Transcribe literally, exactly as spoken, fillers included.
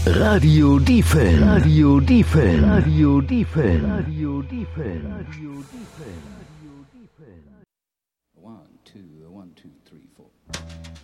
Radio Diefel. Radio Diefel. Radio Diefel. Radio Diefel. Radio Diefel. One, two, one, two, three, four.